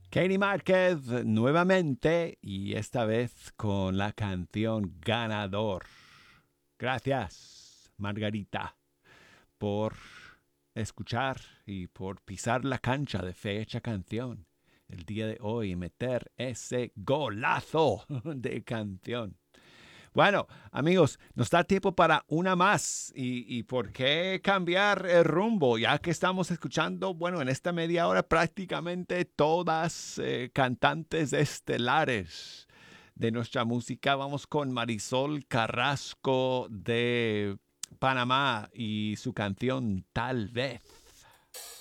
Katie Márquez nuevamente y esta vez con la canción Ganador. Gracias, Margarita, por escuchar y por pisar la cancha de Fecha Canción el día de hoy y meter ese golazo de canción. Bueno, amigos, nos da tiempo para una más. ¿Y por qué cambiar el rumbo? Ya que estamos escuchando, bueno, en esta media hora prácticamente todas cantantes estelares de nuestra música. Vamos con Marisol Carrasco de Panamá y su canción Tal vez.